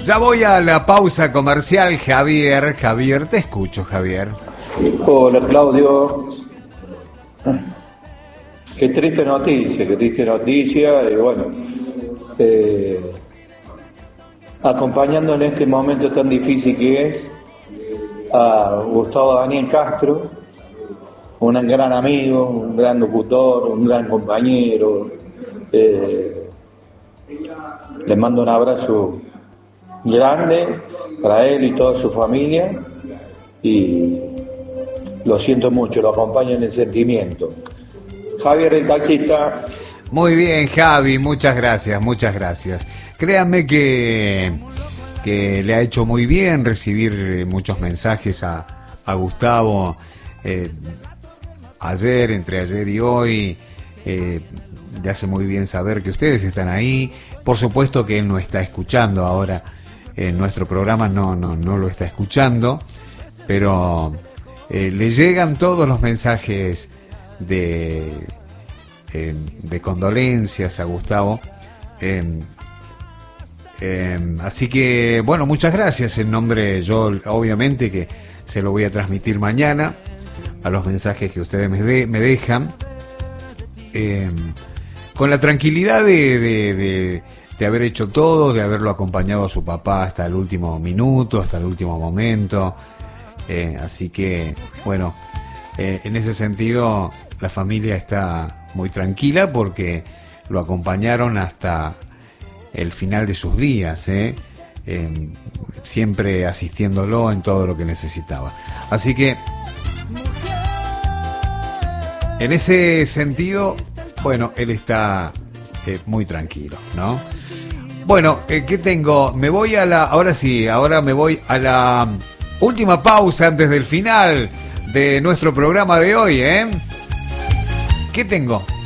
Ya voy a la pausa comercial, Javier. Javier, te escucho, Javier. Hola, Claudio. Qué triste noticia. Y bueno, acompañando en este momento tan difícil que es a Gustavo Daniel Castro, un gran amigo, un gran locutor, un gran compañero. Les mando un abrazo grande para él y toda su familia y lo siento mucho, lo acompaño en el sentimiento. Javier, el taxista. Muy bien, Javi, muchas gracias. Créanme que le ha hecho muy bien recibir muchos mensajes a Gustavo entre ayer y hoy. Le hace muy bien saber que ustedes están ahí. Por supuesto que él no está escuchando ahora en nuestro programa, no lo está escuchando, pero le llegan todos los mensajes de condolencias a Gustavo. Así que, bueno, muchas gracias en nombre, yo obviamente que se lo voy a transmitir mañana a los mensajes que ustedes me dejan, con la tranquilidad de haber hecho todo, de haberlo acompañado a su papá hasta el último minuto, hasta el último momento. Así que, bueno, en ese sentido la familia está muy tranquila porque lo acompañaron hasta el final de sus días, siempre asistiéndolo en todo lo que necesitaba. Así que, en ese sentido, bueno, él está muy tranquilo, ¿no? Bueno, ¿qué tengo? Ahora me voy a la última pausa antes del final de nuestro programa de hoy, ¿Qué tengo?